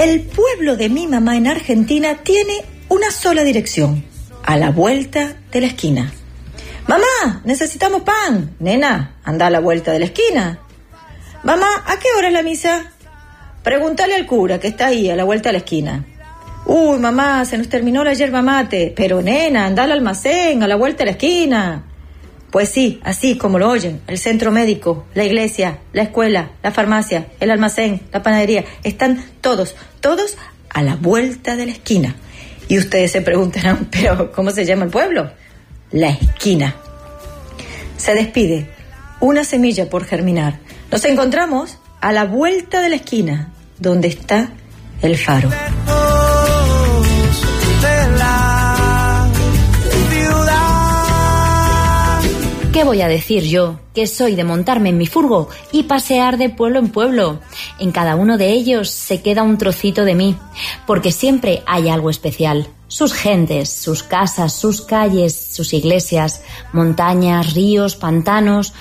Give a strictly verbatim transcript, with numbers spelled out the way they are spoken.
El pueblo de mi mamá en Argentina tiene una sola dirección, a la vuelta de la esquina. Mamá, necesitamos pan. Nena, anda a la vuelta de la esquina. Mamá, ¿a qué hora es la misa? Pregúntale al cura que está ahí a la vuelta de la esquina. Uy, mamá, se nos terminó la yerba mate. Pero nena, anda al almacén, a la vuelta de la esquina. Pues sí, así como lo oyen, el centro médico, la iglesia, la escuela, la farmacia, el almacén, la panadería, están todos, todos a la vuelta de la esquina. Y ustedes se preguntarán, ¿pero cómo se llama el pueblo? La esquina. Se despide, una semilla por germinar. Nos encontramos a la vuelta de la esquina, donde está el faro. ¿Qué voy a decir yo? Que soy de montarme en mi furgo y pasear de pueblo en pueblo. En cada uno de ellos se queda un trocito de mí, porque siempre hay algo especial. Sus gentes, sus casas, sus calles, sus iglesias, montañas, ríos, pantanos,